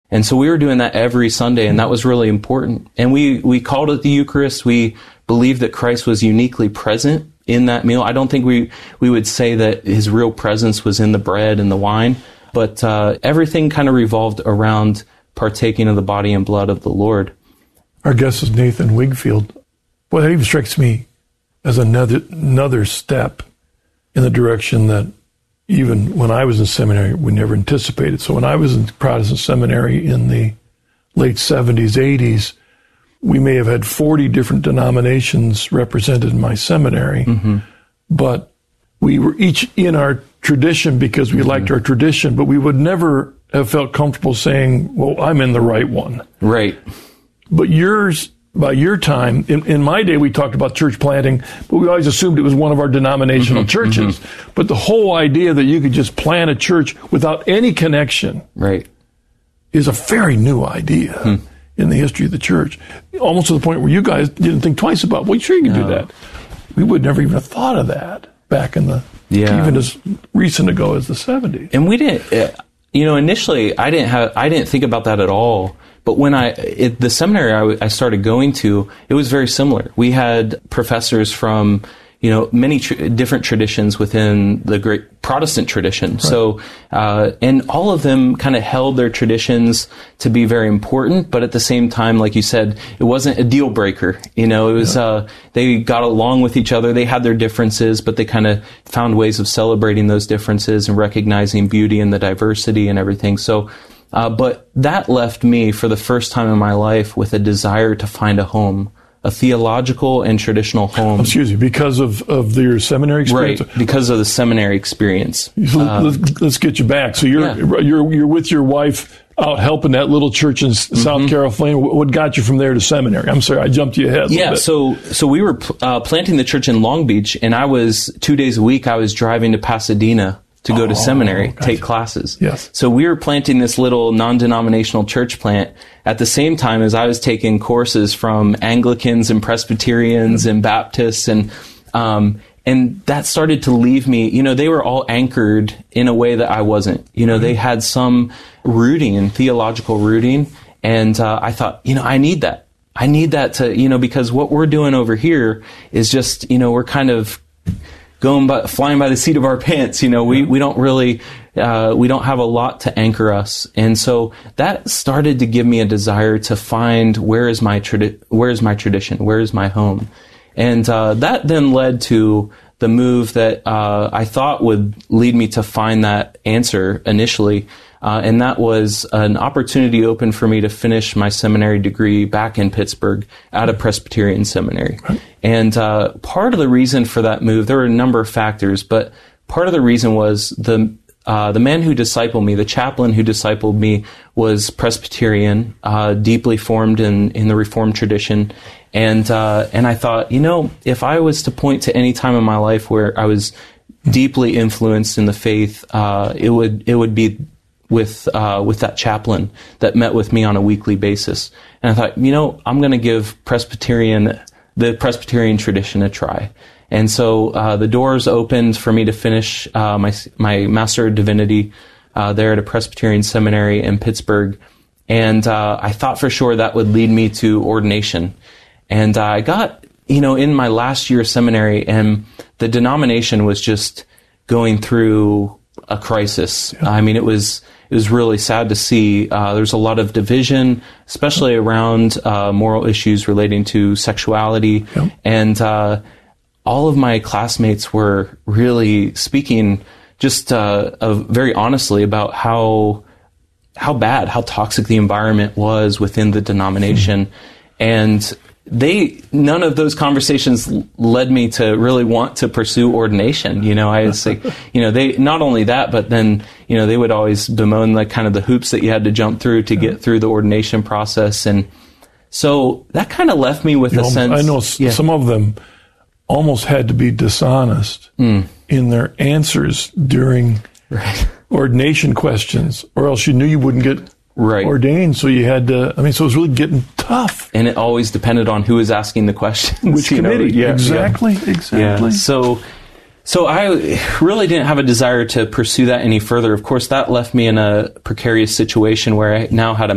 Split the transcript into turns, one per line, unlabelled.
And so we were doing that every Sunday, and that was really important. And we called it the Eucharist. We believed that Christ was uniquely present in that meal. I don't think we would say that his real presence was in the bread and the wine, but everything kind of revolved around partaking of the body and blood of the Lord.
Our guest is Nathan Wigfield. Well, that even strikes me as another step in the direction that even when I was in seminary, we never anticipated. So when I was in Protestant seminary in the late 70s, 80s, we may have had 40 different denominations represented in my seminary, but we were each in our tradition because we liked our tradition, but we would never have felt comfortable saying, well, I'm in the right one.
Right.
But yours, by your time, in my day, we talked about church planting, but we always assumed it was one of our denominational churches. But the whole idea that you could just plant a church without any connection is a very new idea in the history of the church. Almost to the point where you guys didn't think twice about, well, sure you can do that. We would never even have thought of that back in the, even as recent ago as the 70s.
And we didn't, initially I didn't think about that at all. But when the seminary I started going to, it was very similar. We had professors from, many different traditions within the great Protestant tradition. Right. So, and all of them kind of held their traditions to be very important, but at the same time, like you said, it wasn't a deal breaker. It was, they got along with each other. They had their differences, but they kind of found ways of celebrating those differences and recognizing beauty and the diversity and everything. So, but that left me, for the first time in my life, with a desire to find a home, a theological and traditional home.
Excuse me, because of your seminary experience?
Right, because of the seminary experience.
So let's get you back. So you're with your wife out helping that little church in South Carolina. What got you from there to seminary? I'm sorry, I jumped you ahead.
Yeah, so we were planting the church in Long Beach, and I was 2 days a week, I was driving to Pasadena to go to seminary, take classes.
Yes.
So we were planting this little non-denominational church plant at the same time as I was taking courses from Anglicans and Presbyterians and Baptists, and that started to leave me, they were all anchored in a way that I wasn't. They had some rooting and theological rooting, and I thought, I need that. I need that to, because what we're doing over here is just, we're kind of flying by the seat of our pants. We don't really, we don't have a lot to anchor us. And so that started to give me a desire to find where is my tradition, where is my home? And that then led to the move that I thought would lead me to find that answer initially. And that was an opportunity open for me to finish my seminary degree back in Pittsburgh at a Presbyterian seminary. Right. And part of the reason for that move, there were a number of factors, but part of the reason was the man who discipled me, the chaplain who discipled me, was Presbyterian, deeply formed in the Reformed tradition. And I thought, if I was to point to any time in my life where I was deeply influenced in the faith, it would be with that chaplain that met with me on a weekly basis. And I thought, I'm going to give the Presbyterian tradition a try. And so the doors opened for me to finish my Master of Divinity there at a Presbyterian seminary in Pittsburgh. And I thought for sure that would lead me to ordination. And I got, in my last year of seminary, and the denomination was just going through a crisis. Yeah. I mean, it was really sad to see. There's a lot of division, especially around moral issues relating to sexuality. Yep. And all of my classmates were really speaking just very honestly about how toxic the environment was within the denomination. And none of those conversations led me to really want to pursue ordination. I would say, they, not only that, but then, they would always bemoan the hoops that you had to jump through to get through the ordination process. And so that kind of left me with a sense.
I know some of them almost had to be dishonest in their answers during ordination questions, or else you knew you wouldn't get ordained, so you had to, so it was really getting tough.
And it always depended on who was asking the questions.
Which committee? Yeah, exactly.
Yeah. So I really didn't have a desire to pursue that any further. Of course, that left me in a precarious situation where I now had a